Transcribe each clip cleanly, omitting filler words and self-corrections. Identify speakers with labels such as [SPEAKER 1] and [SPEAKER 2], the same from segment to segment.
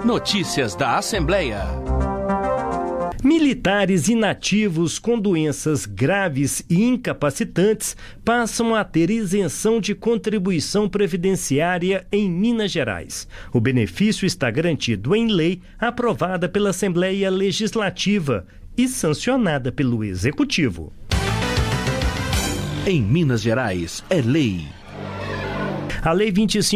[SPEAKER 1] Notícias da Assembleia.
[SPEAKER 2] Militares inativos com doenças graves e incapacitantes passam a ter isenção de contribuição previdenciária em Minas Gerais. O benefício está garantido em lei aprovada pela Assembleia Legislativa e sancionada pelo Executivo.
[SPEAKER 1] Em Minas Gerais é lei.
[SPEAKER 2] A Lei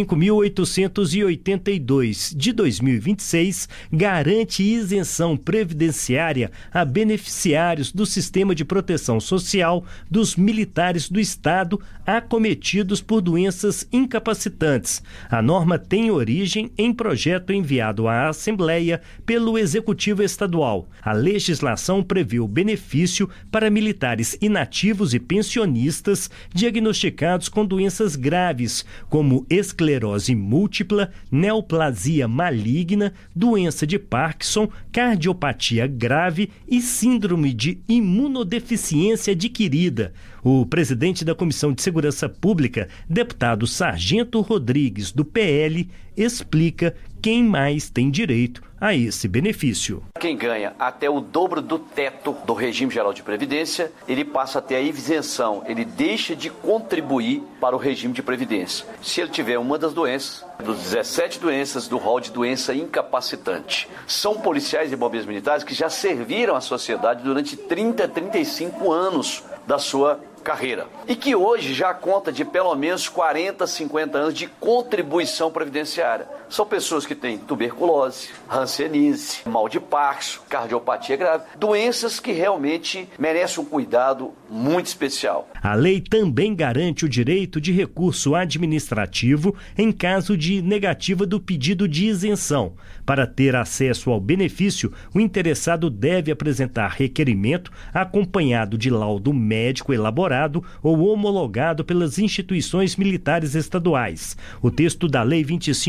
[SPEAKER 2] 25.882, de 2026, garante isenção previdenciária a beneficiários do Sistema de Proteção Social dos militares do Estado acometidos por doenças incapacitantes. A norma tem origem em projeto enviado à Assembleia pelo Executivo Estadual. A legislação prevê o benefício para militares inativos e pensionistas diagnosticados com doenças graves, como esclerose múltipla, neoplasia maligna, doença de Parkinson, cardiopatia grave e síndrome de imunodeficiência adquirida. O presidente da Comissão de Segurança Pública, deputado Sargento Rodrigues, do PL, explica quem mais tem direito a esse benefício.
[SPEAKER 3] Quem ganha até o dobro do teto do regime geral de previdência, ele passa a ter a isenção, ele deixa de contribuir para o regime de previdência. Se ele tiver uma das doenças, dos 17 doenças do rol de doença incapacitante. São policiais e bombeiros militares que já serviram à sociedade durante 30, 35 anos da sua carreira e que hoje já conta de pelo menos 40, 50 anos de contribuição previdenciária. São pessoas que têm tuberculose, hanseníase, mal de Parkinson, cardiopatia grave, doenças que realmente merecem um cuidado muito especial.
[SPEAKER 2] A lei também garante o direito de recurso administrativo em caso de negativa do pedido de isenção. Para ter acesso ao benefício, o interessado deve apresentar requerimento acompanhado de laudo médico elaborado ou homologado pelas instituições militares estaduais. O texto da Lei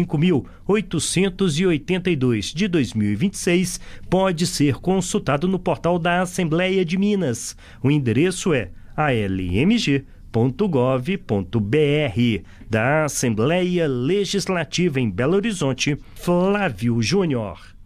[SPEAKER 2] 25.882 de 2026 pode ser consultado no portal da Assembleia de Minas. O endereço é almg.gov.br. Da Assembleia Legislativa em Belo Horizonte, Flávio Júnior.